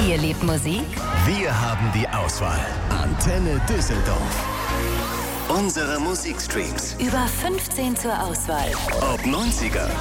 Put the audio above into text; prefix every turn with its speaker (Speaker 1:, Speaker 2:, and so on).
Speaker 1: Ihr liebt Musik?
Speaker 2: Wir haben die Auswahl. Antenne Düsseldorf. Unsere Musikstreams.
Speaker 1: Über 15 zur Auswahl.
Speaker 2: Ob 90er,